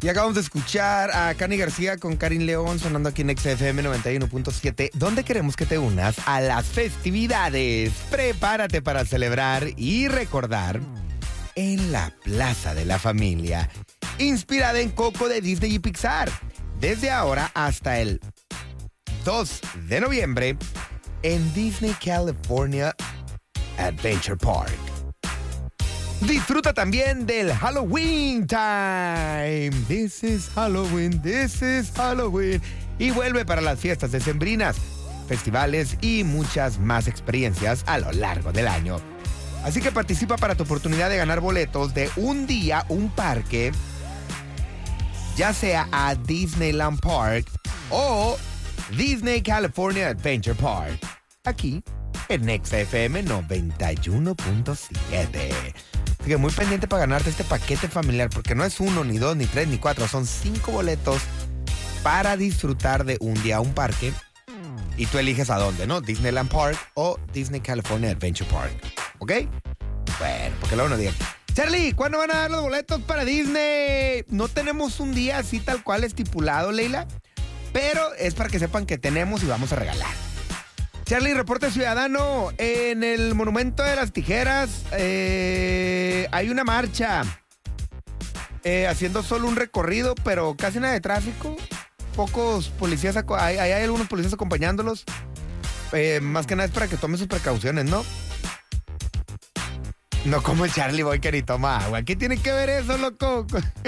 Y acabamos de escuchar a Cani García con Karin León sonando aquí en XFM 91.7, donde queremos que te unas a las festividades. Prepárate para celebrar y recordar en la Plaza de la Familia, inspirada en Coco de Disney y Pixar. Desde ahora hasta el 2 de noviembre en Disney California Adventure Park. Disfruta también del Halloween Time. This is Halloween, this is Halloween. Y vuelve para las fiestas decembrinas, festivales y muchas más experiencias a lo largo del año. Así que participa para tu oportunidad de ganar boletos de un día, un parque, ya sea a Disneyland Park o Disney California Adventure Park, aquí en XFM 91.7. Así que muy pendiente para ganarte este paquete familiar, porque no es 1, ni 2, ni 3, ni 4, son 5 boletos para disfrutar de un día a un parque. Y tú eliges a dónde, ¿no? Disneyland Park o Disney California Adventure Park. ¿Ok? Bueno, porque luego no digan: Charlie, ¿cuándo van a dar los boletos para Disney? No tenemos un día así tal cual estipulado, Leila, pero es para que sepan que tenemos y vamos a regalar. Charlie, reporte ciudadano. En el Monumento de las Tijeras hay una marcha haciendo solo un recorrido, pero casi nada de tráfico. Pocos policías, hay algunos policías acompañándolos. Más que nada es para que tomen sus precauciones, ¿no? No como el Charlie Boyker y toma agua. ¿Qué tiene que ver eso, loco?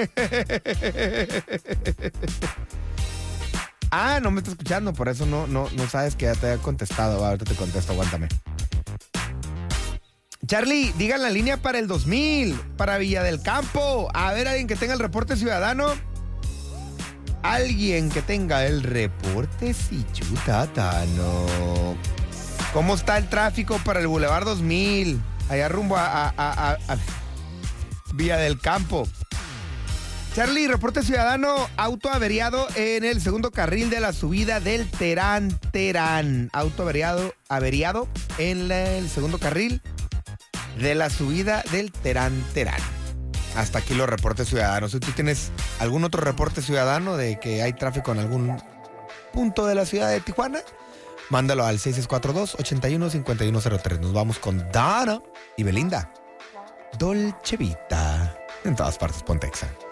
Ah, no me está escuchando, por eso no sabes que ya te había contestado. Ahorita te contesto, aguántame. Charlie, digan la línea para el 2000, para Villa del Campo. A ver, alguien que tenga el reporte ciudadano. Alguien que tenga el reporte ciudadano. ¿Cómo está el tráfico para el Boulevard 2000? Allá rumbo a Villa del Campo. Charlie, reporte ciudadano, auto averiado en el segundo carril de la subida del Terán. Auto averiado en el segundo carril de la subida del Terán. Hasta aquí los reportes ciudadanos. Si tú tienes algún otro reporte ciudadano de que hay tráfico en algún punto de la ciudad de Tijuana, mándalo al 6642-815103. Nos vamos con Dana y Belinda. Dolce Vita. En todas partes, Pontexa.